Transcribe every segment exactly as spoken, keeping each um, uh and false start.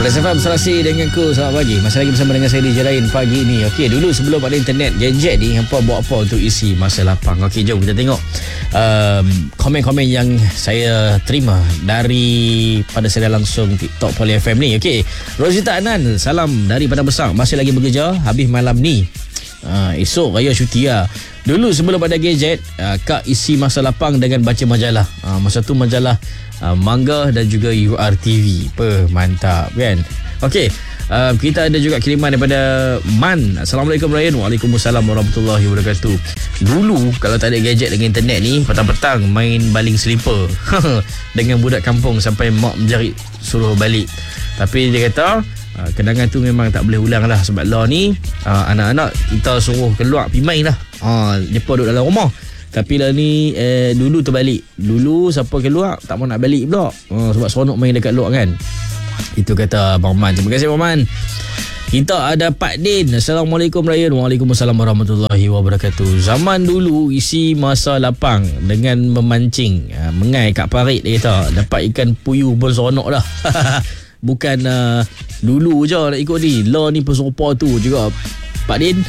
Perlis F M Selasi dengan ku. Selamat pagi. Masih lagi bersama dengan saya D J Rain pagi ni. Okey, dulu sebelum ada internet, gadget ni hampa buat apa untuk isi masa lapang? Okey, jom kita tengok um, komen-komen yang saya terima dari pada saya langsung TikTok Perlis F M ni. Okey, Rosita Anan, salam dari Padang Besar. Masih lagi bekerja habis malam ni. Uh, esok raya cuti lah. Dulu sebelum ada gadget, uh, Kak isi masa lapang dengan baca majalah. uh, Masa tu majalah uh, Mangga dan juga U R T V. Pe, mantap kan. Okey, uh, kita ada juga kiriman daripada Man. Assalamualaikum Ryan. Waalaikumsalam warahmatullahi wabarakatuh. Dulu kalau tak ada gadget dengan internet ni, petang-petang main baling selipar dengan budak kampung sampai mak menjerit suruh balik. Tapi dia kata Uh, kenangan tu memang tak boleh ulang lah. Sebab lah ni uh, anak-anak kita suruh keluar pergi main lah. uh, Mereka duduk dalam rumah. Tapi lah ni eh, dulu terbalik. Dulu siapa keluar tak mau nak balik pula. uh, Sebab seronok main dekat luar kan. Itu kata Abang Man. Terima kasih Abang Man. Kita ada Pak Din. Assalamualaikum Ryan. Waalaikumsalam warahmatullahi wabarakatuh. Zaman dulu isi masa lapang dengan memancing, uh, mengai kat parit dia kata. Dapat ikan puyuh pun seronok dah. Bukan uh, dulu je nak ikut ni. Law ni pesopa tu juga Pak Din.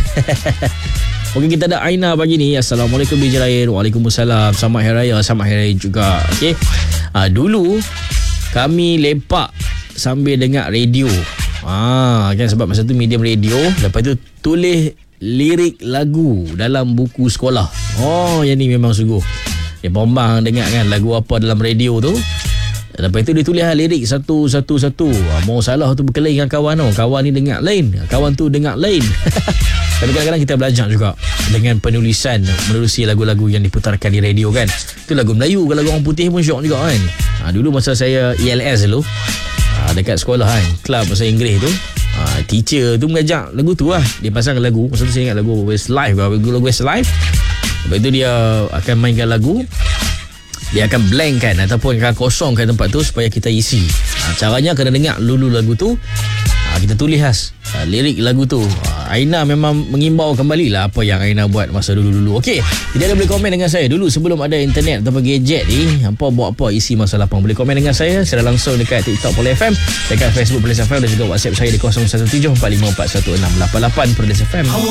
Okey, kita ada Aina pagi ni. Assalamualaikum D J Ryan. Waalaikumsalam. Selamat Hari Raya. Selamat Hari Raya juga. Okey, uh, dulu kami lepak sambil dengar radio. Ah, kan sebab masa tu medium radio. Lepas tu tulis lirik lagu dalam buku sekolah. Oh, yang ni memang sungguh. Dia bombang dengar kan lagu apa dalam radio tu. Lepas tu dia tulis lirik satu-satu-satu. Mau salah tu berkelahi dengan kawan tu. Kawan ni dengar lain, kawan tu dengar lain. Tapi kadang-kadang kita belajar juga dengan penulisan, menerusi lagu-lagu yang diputarkan di radio kan. Itu lagu Melayu, kalau lagu orang putih pun syok juga kan. Ha, dulu masa saya E L S dulu, ha, dekat sekolah kan, kelab bahasa Inggeris tu, ha, teacher tu mengajak lagu tu lah. Dia pasang lagu, masa tu saya ingat lagu Westlife, lagu Westlife. Lepas tu dia akan mainkan lagu. Dia akan blank kan, ataupun akan kosongkan tempat tu supaya kita isi. Ha, caranya kena dengar dulu lagu tu, ha, kita tulis khas ha, lirik lagu tu. ha, Aina memang mengimbau kembali lah apa yang Aina buat masa dulu-dulu. Okey, dia ada boleh komen dengan saya. Dulu sebelum ada internet ataupun gadget ni, hampa buat apa isi masa lapang? Boleh komen dengan saya secara langsung dekat TikTok Perlis F M, dekat Facebook Perlis F M, dan juga WhatsApp saya di kosong satu tujuh empat lima empat satu enam lapan lapan Perlis F M.